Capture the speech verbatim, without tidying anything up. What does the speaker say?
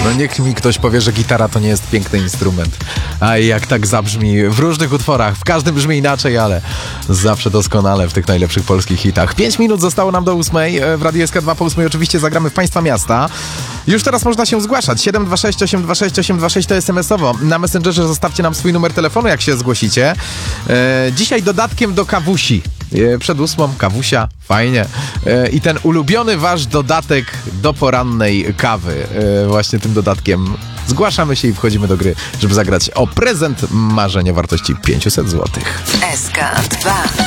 No niech mi ktoś powie, że gitara to nie jest piękny instrument. A jak tak zabrzmi w różnych utworach, w każdym brzmi inaczej, ale zawsze doskonale w tych najlepszych polskich hitach. Pięć minut zostało nam do ósmej. W Radiu S K dwa po ósmej oczywiście zagramy w Państwa miasta. Już teraz można się zgłaszać. siedem dwa sześć osiem dwa sześć osiem dwa sześć to es em esowo. Na Messengerze zostawcie nam swój numer telefonu, jak się zgłosicie. E, dzisiaj dodatkiem do kawusi. E, przed ósmą kawusia, fajnie. E, I ten ulubiony wasz dodatek do porannej kawy. E, właśnie tym dodatkiem zgłaszamy się i wchodzimy do gry, żeby zagrać o prezent marzeń o wartości pięćset złotych. S K dwa.